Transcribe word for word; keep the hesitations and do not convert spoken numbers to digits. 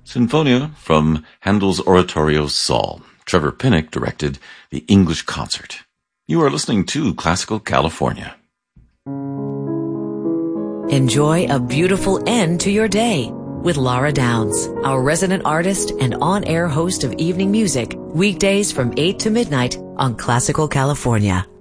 Sinfonia from Handel's Oratorio Sol. Trevor Pinnock directed the English concert. You are listening to Classical California. Enjoy a beautiful end to your day with Laura Downs, our resident artist and on-air host of evening music, weekdays from eight to midnight on Classical California.